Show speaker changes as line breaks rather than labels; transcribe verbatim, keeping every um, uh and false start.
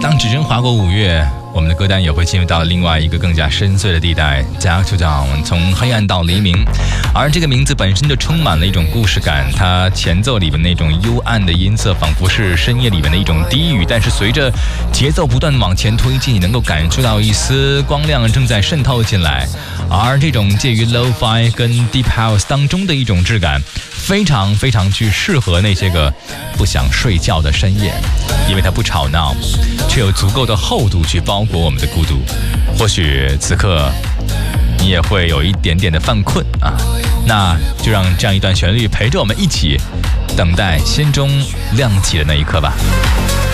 当指针划过五月，我们的歌单也会进入到另外一个更加深邃的地带 Dark to Dawn， 从黑暗到黎明。而这个名字本身就充满了一种故事感，它前奏里面那种幽暗的音色仿佛是深夜里面的一种低语，但是随着节奏不断往前推进，你能够感受到一丝光亮正在渗透进来。而这种介于 Lo-Fi 跟 Deep House 当中的一种质感，非常非常去适合那些个不想睡觉的深夜，因为它不吵闹，却有足够的厚度去包裹我们的孤独。或许此刻你也会有一点点的犯困啊，那就让这样一段旋律陪着我们一起等待心中亮起的那一刻吧。